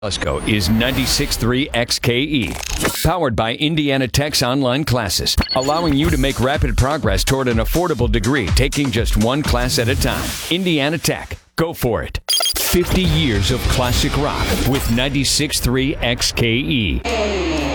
Fusco is 96.3 XKE, powered by Indiana Tech's online classes, allowing you to make rapid progress toward an affordable degree, taking just one class at a time. Indiana Tech, go for it. 50 years of classic rock with 96.3 XKE.